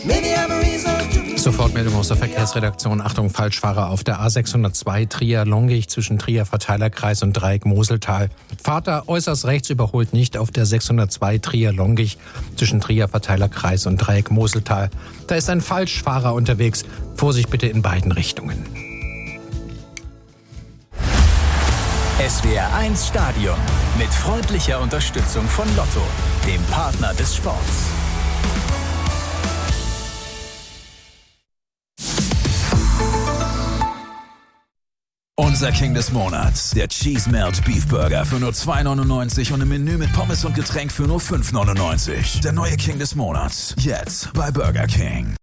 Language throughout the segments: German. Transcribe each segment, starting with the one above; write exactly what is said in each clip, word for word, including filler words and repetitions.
Sofortmeldung aus der Verkehrsredaktion. Achtung, Falschfahrer auf der A sechshundertzwei Trier-Longich zwischen Trier-Verteilerkreis und Dreieck-Moseltal. Fahrt da äußerst rechts, überholt nicht auf der sechshundertzwei Trier-Longich zwischen Trier-Verteilerkreis und Dreieck-Moseltal. Da ist ein Falschfahrer unterwegs. Vorsicht bitte in beiden Richtungen. S W R eins Stadion mit freundlicher Unterstützung von Lotto, dem Partner des Sports. Unser King des Monats, der Cheese Melt Beef Burger für nur zwei neunundneunzig und im Menü mit Pommes und Getränk für nur fünf neunundneunzig. Der neue King des Monats, jetzt bei Burger King.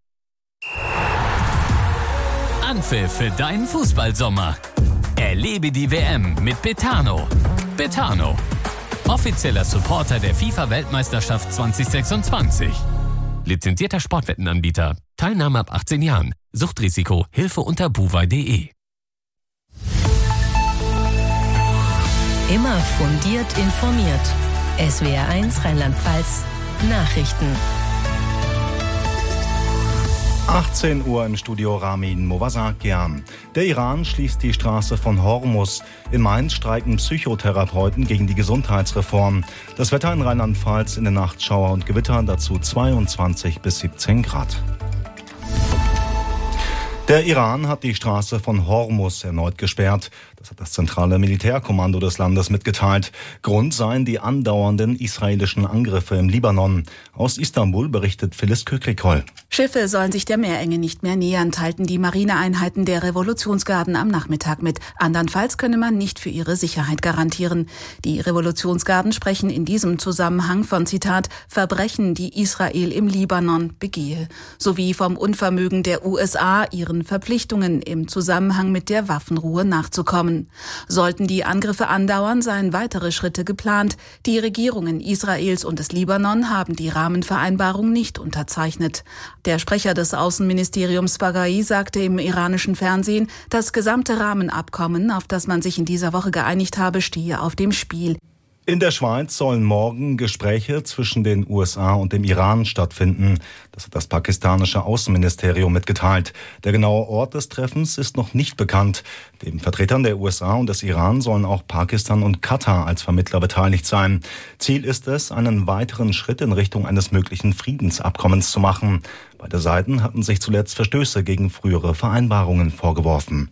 Anpfiff für deinen Fußballsommer. Erlebe die W M mit Betano. Betano, offizieller Supporter der FIFA-Weltmeisterschaft zwanzig sechsundzwanzig. Lizenzierter Sportwettenanbieter. Teilnahme ab achtzehn Jahren. Suchtrisiko. Hilfe unter buwei punkt de. Immer fundiert informiert. S W R eins Rheinland-Pfalz Nachrichten. achtzehn Uhr im Studio Ramin Movasakian. Der Iran schließt die Straße von Hormuz. In Mainz streiken Psychotherapeuten gegen die Gesundheitsreform. Das Wetter in Rheinland-Pfalz in der Nacht Schauer und Gewitter, dazu zweiundzwanzig bis siebzehn Grad. Der Iran hat die Straße von Hormuz erneut gesperrt. Das hat das zentrale Militärkommando des Landes mitgeteilt. Grund seien die andauernden israelischen Angriffe im Libanon. Aus Istanbul berichtet Phyllis Kökrikol. Schiffe sollen sich der Meerenge nicht mehr nähern, teilten die Marineeinheiten der Revolutionsgarden am Nachmittag mit. Andernfalls könne man nicht für ihre Sicherheit garantieren. Die Revolutionsgarden sprechen in diesem Zusammenhang von, Zitat, Verbrechen, die Israel im Libanon begehe, sowie vom Unvermögen der U S A, ihren Verpflichtungen im Zusammenhang mit der Waffenruhe nachzukommen. Sollten die Angriffe andauern, seien weitere Schritte geplant. Die Regierungen Israels und des Libanon haben die Rahmenvereinbarung nicht unterzeichnet. Der Sprecher des Außenministeriums Baghai sagte im iranischen Fernsehen, das gesamte Rahmenabkommen, auf das man sich in dieser Woche geeinigt habe, stehe auf dem Spiel. In der Schweiz sollen morgen Gespräche zwischen den U S A und dem Iran stattfinden. Das hat das pakistanische Außenministerium mitgeteilt. Der genaue Ort des Treffens ist noch nicht bekannt. Den Vertretern der U S A und des Iran sollen auch Pakistan und Katar als Vermittler beteiligt sein. Ziel ist es, einen weiteren Schritt in Richtung eines möglichen Friedensabkommens zu machen. Beide Seiten hatten sich zuletzt Verstöße gegen frühere Vereinbarungen vorgeworfen.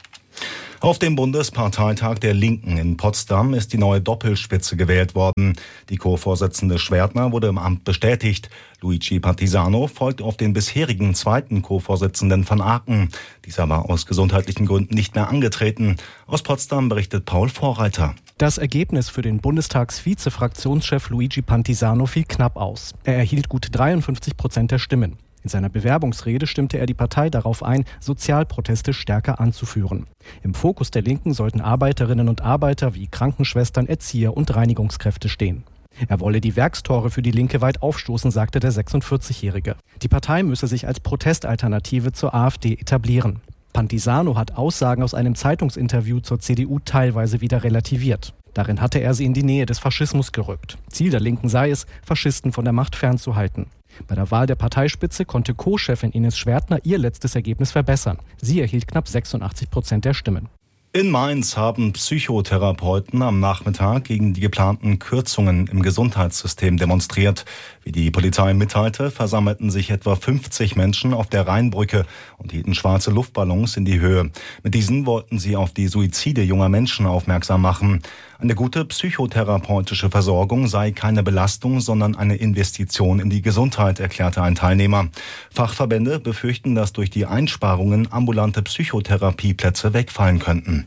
Auf dem Bundesparteitag der Linken in Potsdam ist die neue Doppelspitze gewählt worden. Die Co-Vorsitzende Schwertner wurde im Amt bestätigt. Luigi Partisano folgt auf den bisherigen zweiten Co-Vorsitzenden van Aken. Dieser war aus gesundheitlichen Gründen nicht mehr angetreten. Aus Potsdam berichtet Paul Vorreiter. Das Ergebnis für den Bundestagsvize-Fraktionschef Luigi Partisano fiel knapp aus. Er erhielt gut dreiundfünfzig Prozent der Stimmen. In seiner Bewerbungsrede stimmte er die Partei darauf ein, Sozialproteste stärker anzuführen. Im Fokus der Linken sollten Arbeiterinnen und Arbeiter wie Krankenschwestern, Erzieher und Reinigungskräfte stehen. Er wolle die Werkstore für die Linke weit aufstoßen, sagte der sechsundvierzigjährige. Die Partei müsse sich als Protestalternative zur AfD etablieren. Partisano hat Aussagen aus einem Zeitungsinterview zur C D U teilweise wieder relativiert. Darin hatte er sie in die Nähe des Faschismus gerückt. Ziel der Linken sei es, Faschisten von der Macht fernzuhalten. Bei der Wahl der Parteispitze konnte Co-Chefin Ines Schwertner ihr letztes Ergebnis verbessern. Sie erhielt knapp sechsundachtzig Prozent der Stimmen. In Mainz haben Psychotherapeuten am Nachmittag gegen die geplanten Kürzungen im Gesundheitssystem demonstriert. Wie die Polizei mitteilte, versammelten sich etwa fünfzig Menschen auf der Rheinbrücke und hielten schwarze Luftballons in die Höhe. Mit diesen wollten sie auf die Suizide junger Menschen aufmerksam machen. Eine gute psychotherapeutische Versorgung sei keine Belastung, sondern eine Investition in die Gesundheit, erklärte ein Teilnehmer. Fachverbände befürchten, dass durch die Einsparungen ambulante Psychotherapieplätze wegfallen könnten.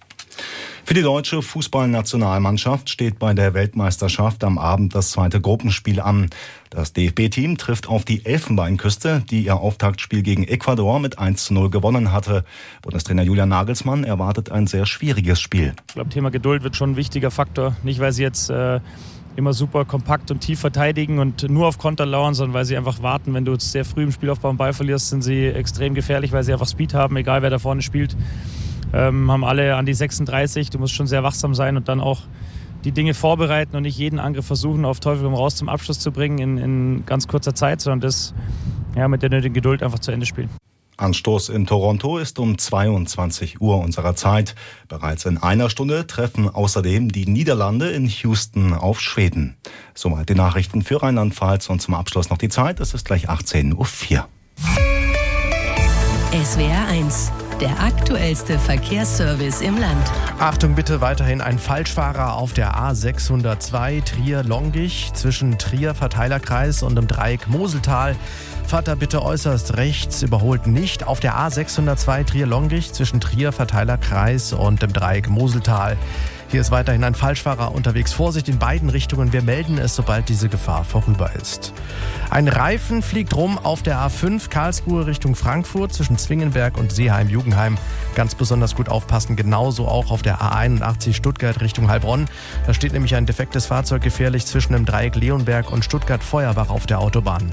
Für die deutsche Fußballnationalmannschaft steht bei der Weltmeisterschaft am Abend das zweite Gruppenspiel an. Das D F B-Team trifft auf die Elfenbeinküste, die ihr Auftaktspiel gegen Ecuador mit eins zu null gewonnen hatte. Bundestrainer Julian Nagelsmann erwartet ein sehr schwieriges Spiel. Ich glaube, Thema Geduld wird schon ein wichtiger Faktor. Nicht, weil sie jetzt äh, immer super kompakt und tief verteidigen und nur auf Konter lauern, sondern weil sie einfach warten. Wenn du jetzt sehr früh im Spielaufbau einen Ball verlierst, sind sie extrem gefährlich, weil sie einfach Speed haben, egal wer da vorne spielt. Ähm, haben alle an die sechsunddreißig. Du musst schon sehr wachsam sein und dann auch die Dinge vorbereiten und nicht jeden Angriff versuchen, auf Teufel komm raus zum Abschluss zu bringen in, in ganz kurzer Zeit, sondern das ja, mit der nötigen Geduld einfach zu Ende spielen. Anstoß in Toronto ist um zweiundzwanzig Uhr unserer Zeit. Bereits in einer Stunde treffen außerdem die Niederlande in Houston auf Schweden. Soweit die Nachrichten für Rheinland-Pfalz und zum Abschluss noch die Zeit. Es ist gleich achtzehn Uhr vier. S W R eins, der aktuellste Verkehrsservice im Land. Achtung bitte, weiterhin ein Falschfahrer auf der A sechshundertzwei Trier-Longich zwischen Trier-Verteilerkreis und dem Dreieck Moseltal. Fahrt da bitte äußerst rechts, überholt nicht auf der A sechshundertzwei Trier-Longich zwischen Trier-Verteilerkreis und dem Dreieck Moseltal. Hier ist weiterhin ein Falschfahrer unterwegs. Vorsicht in beiden Richtungen. Wir melden es, sobald diese Gefahr vorüber ist. Ein Reifen fliegt rum auf der A fünf Karlsruhe Richtung Frankfurt zwischen Zwingenberg und Seeheim-Jugendheim. Ganz besonders gut aufpassen. Genauso auch auf der A einundachtzig Stuttgart Richtung Heilbronn. Da steht nämlich ein defektes Fahrzeug gefährlich zwischen dem Dreieck Leonberg und Stuttgart-Feuerbach auf der Autobahn.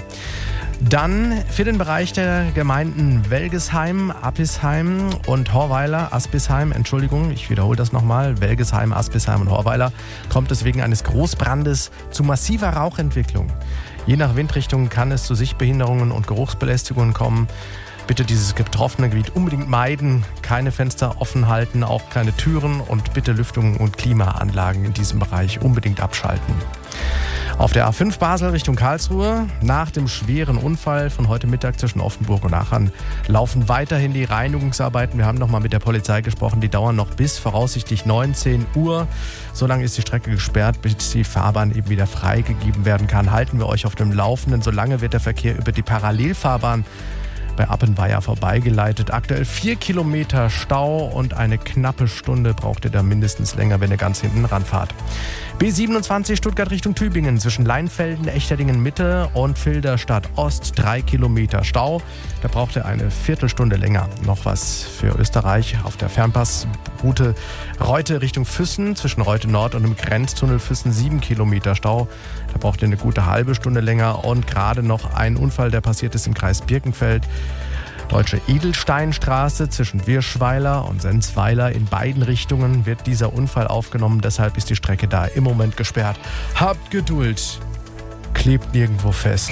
Dann für den Bereich der Gemeinden Welgesheim, Appisheim und Horweiler, Aspisheim, Entschuldigung, ich wiederhole das nochmal, Welgesheim, Aspisheim und Horweiler, kommt es wegen eines Großbrandes zu massiver Rauchentwicklung. Je nach Windrichtung kann es zu Sichtbehinderungen und Geruchsbelästigungen kommen. Bitte dieses betroffene Gebiet unbedingt meiden, keine Fenster offen halten, auch keine Türen und bitte Lüftung und Klimaanlagen in diesem Bereich unbedingt abschalten. Auf der A fünf Basel Richtung Karlsruhe, nach dem schweren Unfall von heute Mittag zwischen Offenburg und Aachen, laufen weiterhin die Reinigungsarbeiten. Wir haben noch mal mit der Polizei gesprochen, die dauern noch bis voraussichtlich neunzehn Uhr. So lange ist die Strecke gesperrt, bis die Fahrbahn eben wieder freigegeben werden kann. Halten wir euch auf dem Laufenden. Solange wird der Verkehr über die Parallelfahrbahn bei Appenweier vorbeigeleitet. Aktuell vier Kilometer Stau und eine knappe Stunde braucht ihr da mindestens länger, wenn ihr ganz hinten ranfahrt. B siebenundzwanzig Stuttgart Richtung Tübingen zwischen Leinfelden, Echterdingen Mitte und Filderstadt Ost. Drei Kilometer Stau. Da braucht ihr eine Viertelstunde länger. Noch was für Österreich auf der Fernpassroute Reute Richtung Füssen zwischen Reute Nord und dem Grenztunnel Füssen. Sieben Kilometer Stau. Da braucht ihr eine gute halbe Stunde länger. Und gerade noch ein Unfall, der passiert ist im Kreis Birkenfeld. Deutsche Edelsteinstraße zwischen Wirschweiler und Sensweiler. In beiden Richtungen wird dieser Unfall aufgenommen. Deshalb ist die Strecke da im Moment gesperrt. Habt Geduld. Klebt nirgendwo fest.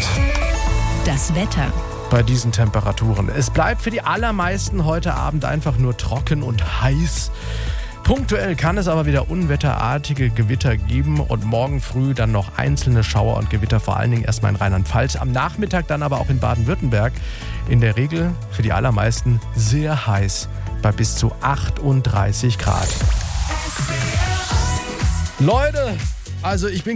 Das Wetter. Bei diesen Temperaturen. Es bleibt für die allermeisten heute Abend einfach nur trocken und heiß. Punktuell kann es aber wieder unwetterartige Gewitter geben und morgen früh dann noch einzelne Schauer und Gewitter, vor allen Dingen erstmal in Rheinland-Pfalz. Am Nachmittag dann aber auch in Baden-Württemberg. In der Regel für die allermeisten sehr heiß bei bis zu achtunddreißig Grad. Leute, also ich bin